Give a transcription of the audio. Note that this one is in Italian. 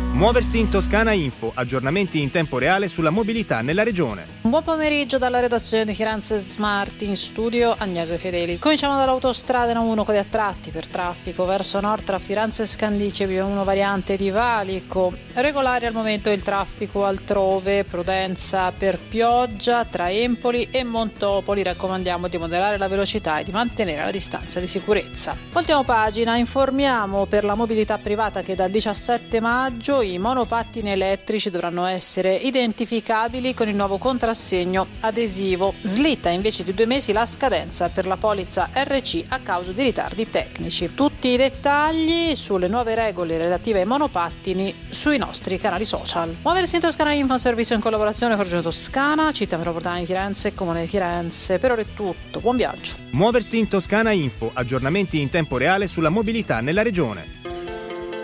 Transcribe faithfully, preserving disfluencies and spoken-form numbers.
Muoversi in Toscana Info, aggiornamenti in tempo reale sulla mobilità nella regione. Un buon pomeriggio dalla redazione di Firenze Smart, in studio Agnese Fedeli. Cominciamo dall'autostrada N uno con gli attratti per traffico verso nord tra Firenze e Scandicci, B uno variante di Valico. Regolare al momento il traffico altrove, prudenza per pioggia tra Empoli e Montopoli. Raccomandiamo di moderare la velocità e di mantenere la distanza di sicurezza. Voltiamo pagina, informiamo per la mobilità privata che dal diciassette maggio i monopattini elettrici dovranno essere identificabili con il nuovo contrassegno adesivo. Slitta invece di due mesi la scadenza per la polizza R C a causa di ritardi tecnici. Tutti i dettagli sulle nuove regole relative ai monopattini sui nostri canali social. Muoversi in Toscana Info, un servizio in collaborazione con Regione Toscana, Città Metropolitana di Firenze e Comune di Firenze. Per ora è tutto, buon viaggio. Muoversi in Toscana Info, aggiornamenti in tempo reale sulla mobilità nella regione.